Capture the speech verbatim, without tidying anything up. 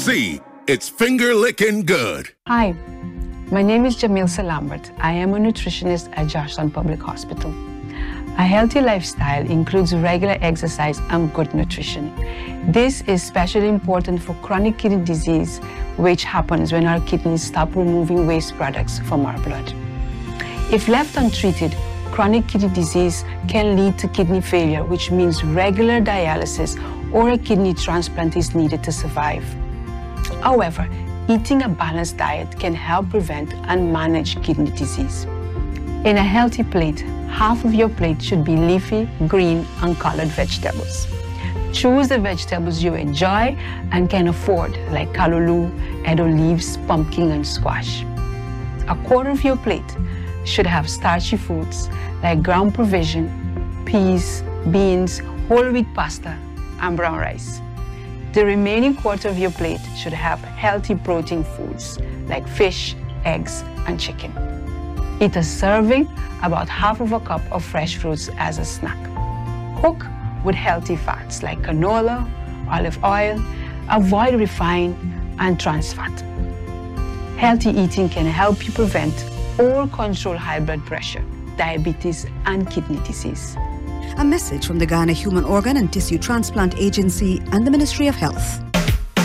See, it's finger-licking good. Hi, my name is Jamilsa Lambert. I am a nutritionist at Georgetown Public Hospital. A healthy lifestyle includes regular exercise and good nutrition. This is especially important for chronic kidney disease, which happens when our kidneys stop removing waste products from our blood. If left untreated, chronic kidney disease can lead to kidney failure, which means regular dialysis or a kidney transplant is needed to survive. However, eating a balanced diet can help prevent and manage kidney disease. In a healthy plate, half of your plate should be leafy, green, and colored vegetables. Choose the vegetables you enjoy and can afford, like callaloo, edo leaves, pumpkin, and squash. A quarter of your plate should have starchy foods like ground provision, peas, beans, whole wheat pasta, and brown rice. The remaining quarter of your plate should have healthy protein foods like fish, eggs, and chicken. Eat a serving, about half of a cup of fresh fruits as a snack. Cook with healthy fats like canola, olive oil. Avoid refined and trans fat. Healthy eating can help you prevent or control high blood pressure, diabetes, and kidney disease. A message from the Ghana Human Organ and Tissue Transplant Agency and the Ministry of Health.